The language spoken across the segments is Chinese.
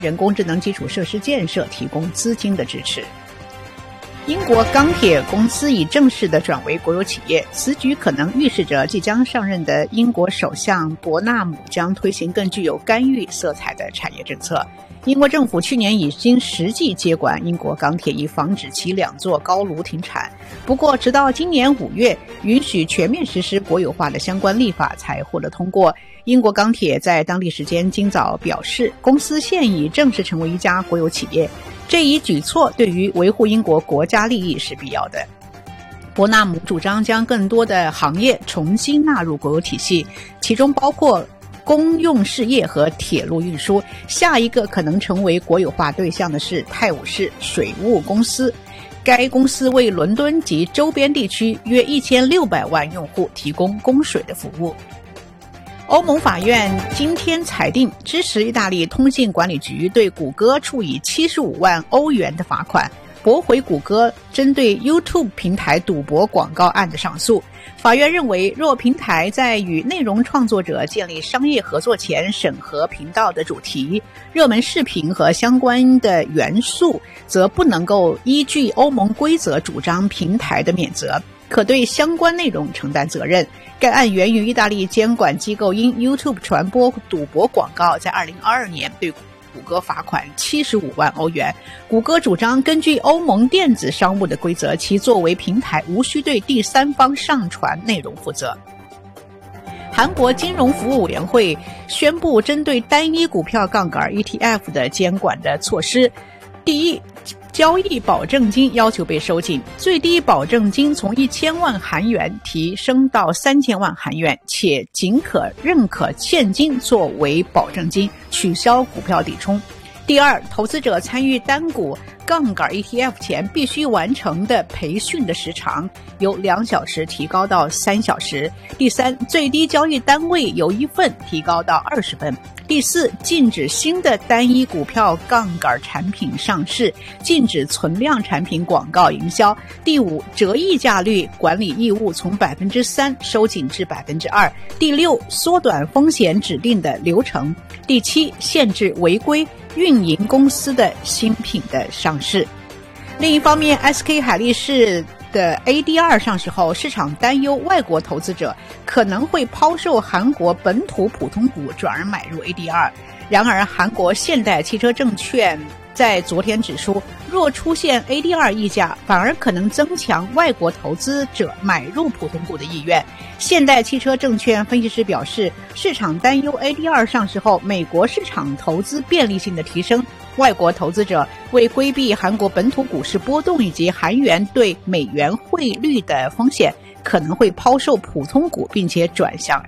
人工智能基础设施建设提供资金的支持。英国钢铁公司已正式的转为国有企业，此举可能预示着即将上任的英国首相伯纳姆将推行更具有干预色彩的产业政策。英国政府去年已经实际接管英国钢铁，以防止其2座高炉停产。不过，直到今年5月，允许全面实施国有化的相关立法才获得通过。英国钢铁在当地时间今早表示，公司现已正式成为一家国有企业。这一举措对于维护英国国家利益是必要的。伯纳姆主张将更多的行业重新纳入国有体系，其中包括公用事业和铁路运输。下一个可能成为国有化对象的是泰晤士水务公司，该公司为伦敦及周边地区约1600万用户提供供水的服务。欧盟法院今天裁定支持意大利通信管理局对谷歌处以75万欧元的罚款，驳回谷歌针对 YouTube 平台赌博广告案的上诉。法院认为，若平台在与内容创作者建立商业合作前审核频道的主题、热门视频和相关的元素，则不能够依据欧盟规则主张平台的免责，可对相关内容承担责任。该案源于意大利监管机构因 YouTube 传播赌博广告，在2022年对谷歌罚款75万欧元。谷歌主张，根据欧盟电子商务的规则，其作为平台无需对第三方上传内容负责。韩国金融服务委员会宣布针对单一股票杠杆 ETF 的监管的措施。第一，交易保证金要求被收紧，最低保证金从1000万韩元提升到3000万韩元，且仅可认可现金作为保证金，取消股票抵充。第二，投资者参与单股杠杆 ETF 前必须完成的培训的时长由2小时提高到3小时。第三，最低交易单位由1份提高到20份。第四，禁止新的单一股票杠杆产品上市，禁止存量产品广告营销。第五，折溢价率管理义务从 3% 收紧至 2%。第六，缩短风险指定的流程。第七，限制违规运营公司的新品的上市。另一方面， SK 海力士的 ADR 上市后，市场担忧外国投资者可能会抛售韩国本土普通股，转而买入 ADR。然而，韩国现代汽车证券在昨天指出，若出现 ADR 溢价，反而可能增强外国投资者买入普通股的意愿。现代汽车证券分析师表示，市场担忧 ADR 上市后，美国市场投资便利性的提升，外国投资者为规避韩国本土股市波动以及韩元对美元汇率的风险，可能会抛售普通股，并且转向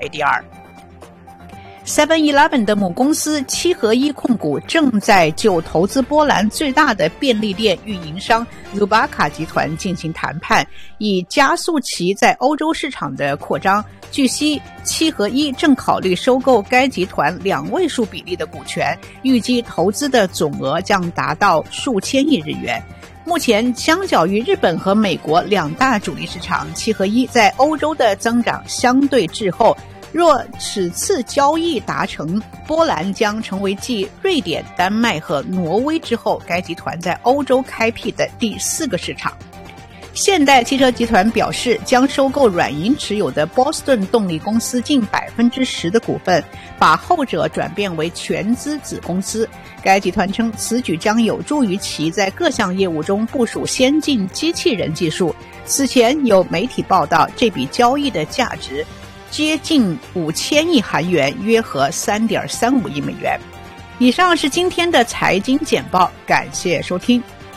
ADR。7-Eleven 的母公司七合一控股正在就投资波兰最大的便利店运营商 Zubaka 集团进行谈判，以加速其在欧洲市场的扩张。据悉，七合一正考虑收购该集团2位数比例的股权，预计投资的总额将达到数千亿日元。目前，相较于日本和美国2大主力市场，七合一在欧洲的增长相对滞后。若此次交易达成，波兰将成为继瑞典、丹麦和挪威之后，该集团在欧洲开辟的第4个市场。现代汽车集团表示，将收购软银持有的波士顿动力公司近 10% 的股份，把后者转变为全资子公司。该集团称，此举将有助于其在各项业务中部署先进机器人技术。此前有媒体报道，这笔交易的价值接近5000亿韩元，约合 3.35 亿美元。以上是今天的财经简报，感谢收听。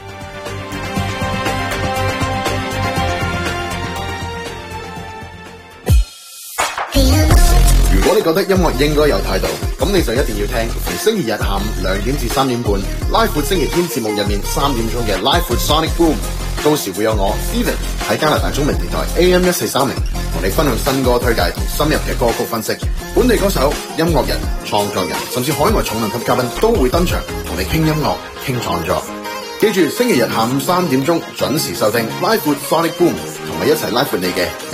如果你覺得音樂應該有態度，咁你就一定要聽逢星期日下午2點至3點半拉闊星期天節目入面3點鐘嘅拉闊 Sonic Boom， 到時會有我 Steven 喺加拿大中文電台 AM1430同你分享新歌推介同深入嘅歌曲分析，本地歌手、音樂人、創作人甚至海外重量級嘉賓都會登場同你傾音樂、傾創作。記住星期日下午3點鐘準時收聽拉闊 Sonic Boom， 同你一齊拉闊你嘅